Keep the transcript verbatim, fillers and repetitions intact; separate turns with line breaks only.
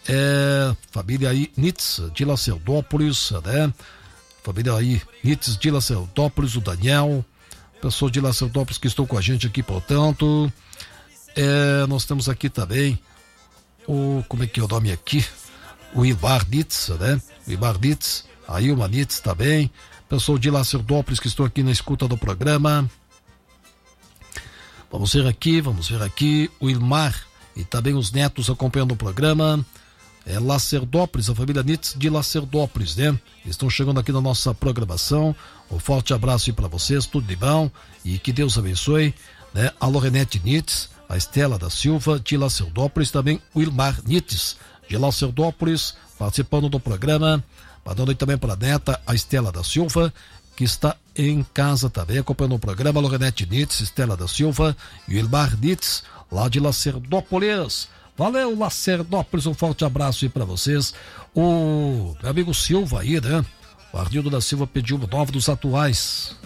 É, família aí, Nitz, de Lacerdópolis, né? Família aí, Nitz, de Lacerdópolis, o Daniel, pessoas de Lacerdópolis que estão com a gente aqui, portanto. É, nós temos aqui também o, como é que é o nome aqui? O Ibar Nitz, né? O Ibar Nitz, a Ilma Nitz também, pessoal de Lacerdópolis que estão aqui na escuta do programa. Vamos ver aqui, vamos ver aqui, o Ilmar e também os netos acompanhando o programa. É Lacerdópolis, a família Nitz de Lacerdópolis, né? Estão chegando aqui na nossa programação. Um forte abraço aí para vocês, tudo de bom e que Deus abençoe, né? A Lorenete Nitz, a Estela da Silva de Lacerdópolis, também o Ilmar Nitz de Lacerdópolis, participando do programa, mandando aí também para a neta, a Estela da Silva, que está em casa também, acompanhando o programa, a Lorenete Nitz, Estela da Silva e o Ilmar Nitz, lá de Lacerdópolis. Valeu, Lacerdópolis, um forte abraço aí para vocês. O meu amigo Silva aí, né? O Arnildo da Silva pediu o nove dos atuais.